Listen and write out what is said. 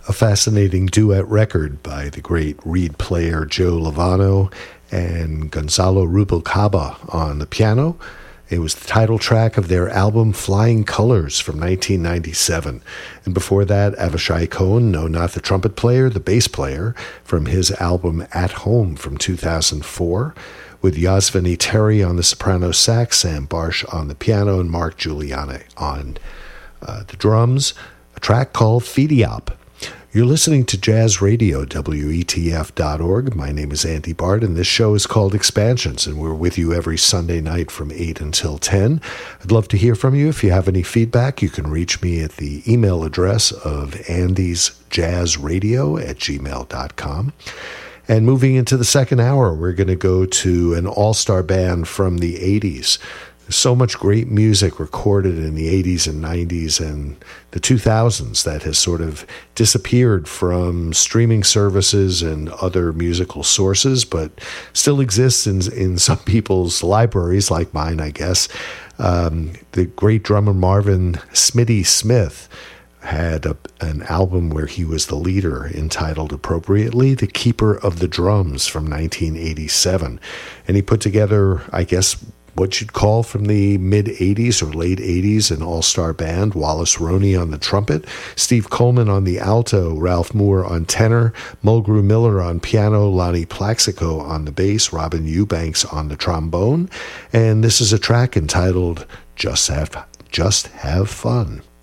A fascinating duet record by the great reed player Joe Lovano and Gonzalo Rubalcaba on the piano. It was the title track of their album Flying Colors from 1997. And before that, Avishai Cohen, no, not the trumpet player, the bass player, from his album At Home from 2004, with Yasvani Terry on the soprano sax, Sam Barsh on the piano, and Mark Giuliani on the drums, a track called Fidiop. You're listening to Jazz Radio, WETF.org. My name is Andy Bart, and this show is called Expansions, and we're with you every Sunday night from 8 until 10. I'd love to hear from you. If you have any feedback, you can reach me at the email address of andysjazzradio@gmail.com. And moving into the second hour, we're going to go to an all-star band from the 80s. There's so much great music recorded in the 80s and 90s and the 2000s that has sort of disappeared from streaming services and other musical sources, but still exists in some people's libraries, like mine, I guess. The great drummer Marvin Smitty Smith had an album where he was the leader entitled appropriately The Keeper of the Drums from 1987. And he put together, I guess, what you'd call from the mid-'80s or late '80s an all-star band. Wallace Roney on the trumpet, Steve Coleman on the alto, Ralph Moore on tenor, Mulgrew Miller on piano, Lonnie Plaxico on the bass, Robin Eubanks on the trombone. And this is a track entitled Just Have Fun.